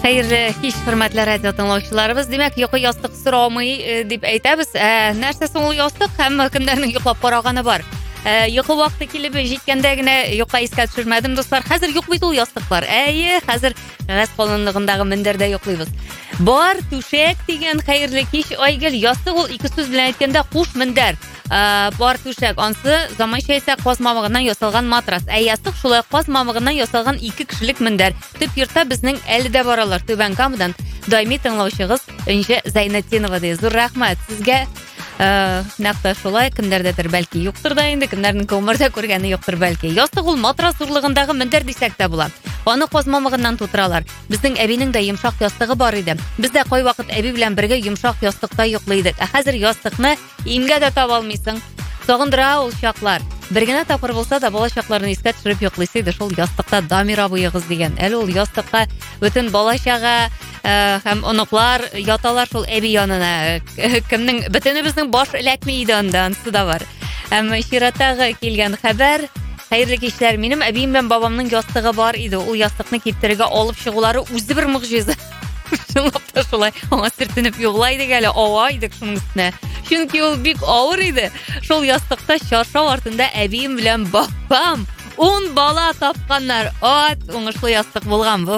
Xayrli kech, hurmatli radio tinglovchilarimiz. Demak, yo'q yostiq so'ramay deb aytamiz. Narsasi u yostiq hamma kimlarning yo'qlab qaragani bor. Yo'q vaqti kelib yetgandagina yo'qqa esga tushirmadim do'stlar. Hozir yo'q bit u yostiqlar. Hozir g'az qonunlig'idagi mindarda yo'qlaymiz. Bor to'shak degan xayrli kech oygil yostiq ul ikki so'z bilan aytganda qush mindar. Bor to'shak onsi zamoncha esa qoz mamig'idan yasalgan matras. Yostiq shulay qoz mamig'idan yasalgan 2 kishilik mindar. Tüp yurtda bizning 50 da boralar Tuban kamidan doimiy tinglovchimiz Inja Zaynatdinova deydi. Zo'r rahmat sizga. Naqta shulay kimlardadir balki yo'qdir da endi kimlarning ko'mirda ko'rgani yo'qdir balki. Yostiq ul matras urlig'idagi mindar desek da bo'ladi. Onu qoz mamig'idan tutiralar. Bizning abining da yumshoq yostig'i bor edi. Bizda qo'y vaqt abi bilan birga yumshoq yostiqda yo'qlaydik. Hozir yostiqni imga da topa olmaysan. Sog'indira ul shoqlar. Birgina topir bo'lsa da bola shoqlarni esga tushirib yo'qlaysaydi, shul yostiqda damira bu yig'iz degan. Hali ul yostiqqa butun bola shaga ham unuqlar yotalar shul abi yonina. Kimning bitini bizning bosh ilakmaydi undan sida bor. Ammo shiratag'i kelgan xabar xayrli kechlar. Mening abim bilan bobomning yostig'i bor edi. U yostiqni keptiriga olib shug'ulari o'zi bir mo'jiza. Shunlabda shulay ona sirtinib yo'qlaydi hali ovaydik shuning ustine. Chunki u bek og'ir edi. Shul yostiqda shorshov ortida abim bilan bobom 10 bola topganlar. O'ng'ishli yostiq bo'lgan bu.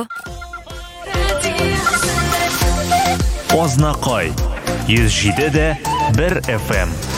Oznaqoy 107.1 FM